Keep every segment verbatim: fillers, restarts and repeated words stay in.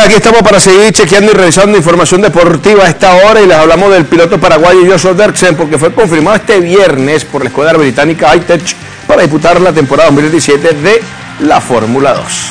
aquí estamos para seguir chequeando y revisando información deportiva a esta hora y les hablamos del piloto paraguayo Joshua Derksen porque fue confirmado este viernes por la escuadra británica I-Tech para disputar la temporada dos mil diecisiete de la Fórmula dos.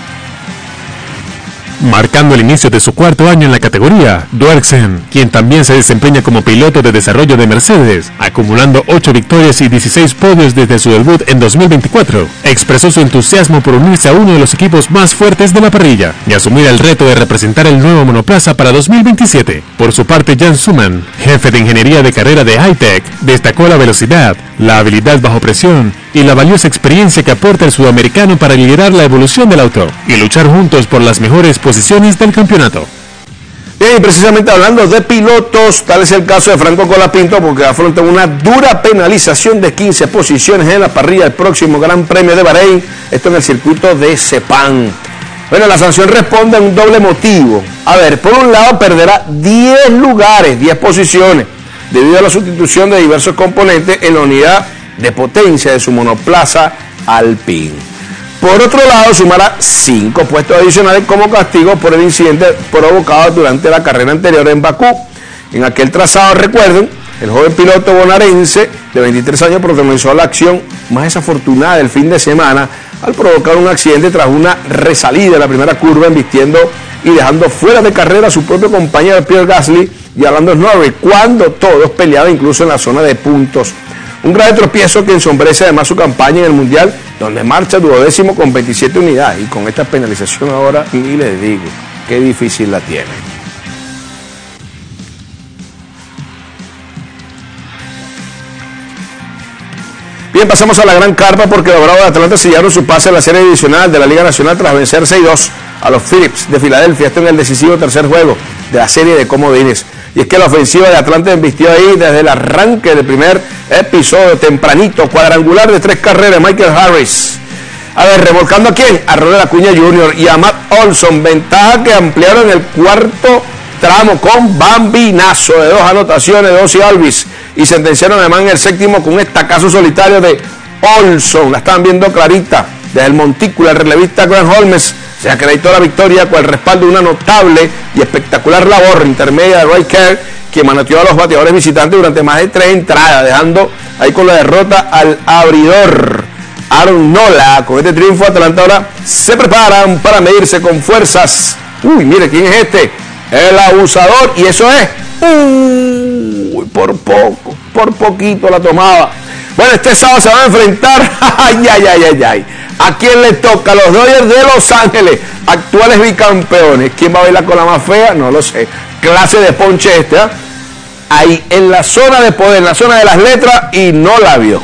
Marcando el inicio de su cuarto año en la categoría, Derksen, quien también se desempeña como piloto de desarrollo de Mercedes, acumulando ocho victorias y dieciséis podios desde su debut en dos mil veinticuatro, expresó su entusiasmo por unirse a uno de los equipos más fuertes de la parrilla y asumir el reto de representar el nuevo monoplaza para dos mil veintisiete. Por su parte, Jan Suman, jefe de ingeniería de carrera de I-Tech, destacó la velocidad, la habilidad bajo presión y la valiosa experiencia que aporta el sudamericano para liderar la evolución del auto y luchar juntos por las mejores posiciones del campeonato. Bien, y precisamente hablando de pilotos, tal es el caso de Franco Colapinto porque afronta una dura penalización de quince posiciones en la parrilla del próximo Gran Premio de Bahrein, esto en el circuito de Sepang. Bueno, la sanción responde a un doble motivo. A ver, por un lado perderá diez lugares, diez posiciones, debido a la sustitución de diversos componentes en la unidad de potencia de su monoplaza Alpine. Por otro lado, sumará cinco puestos adicionales como castigo por el incidente provocado durante la carrera anterior en Bakú. En aquel trazado, recuerden, el joven piloto bonaerense de veintitrés años protagonizó la acción más desafortunada del fin de semana al provocar un accidente tras una resalida de la primera curva, embistiendo y dejando fuera de carrera a su propio compañero Pierre Gasly y a Lando Norris, cuando todos peleaban incluso en la zona de puntos. Un grave tropiezo que ensombrece además su campaña en el Mundial, donde marcha duodécimo con veintisiete unidades. Y con esta penalización ahora, ni les digo, qué difícil la tiene. Bien, pasamos a la gran carpa porque los Bravos de Atlanta sellaron su pase a la serie divisional de la Liga Nacional tras vencer seis dos a los Phillips de Filadelfia, esto en el decisivo tercer juego de la serie de comodines. Y es que la ofensiva de Atlanta embistió ahí desde el arranque del primer episodio, tempranito, cuadrangular de tres carreras, Michael Harris. A ver, ¿revolcando a quién? A Ronald Acuña junior y a Matt Olson, ventaja que ampliaron en el cuarto tramo con bambinazo de dos anotaciones de Ozzie Albies y sentenciaron además en el séptimo con un estacazo solitario de Olson. La están viendo clarita desde el montículo. El relevista Grant Holmes se acreditó la victoria con el respaldo de una notable y espectacular labor intermedia de Ray Kerr, que manoteó a los bateadores visitantes durante más de tres entradas, dejando ahí con la derrota al abridor Aaron Nola. Con este triunfo, Atlanta ahora se preparan para medirse con fuerzas. Uy, mire, ¿quién es este? El abusador, y eso es, uy, por poco, por poquito la tomaba. Bueno, este sábado se van a enfrentar, ay, ay, ay, ay, ay. ¿A quién le toca? Los Dodgers de Los Ángeles, actuales bicampeones. ¿Quién va a bailar con la más fea? No lo sé. Clase de ponche este, ¿eh? Ahí en la zona de poder, en la zona de las letras, y no la vio.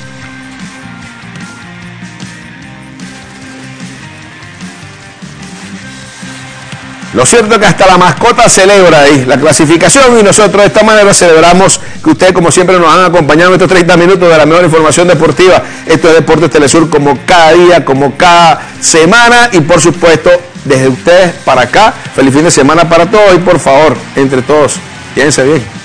Lo cierto es que hasta la mascota celebra ahí la clasificación y nosotros de esta manera celebramos que ustedes como siempre nos han acompañado en estos treinta minutos de la mejor información deportiva. Esto es Deportes Telesur como cada día, como cada semana y por supuesto desde ustedes para acá. Feliz fin de semana para todos y por favor, entre todos, quédense bien.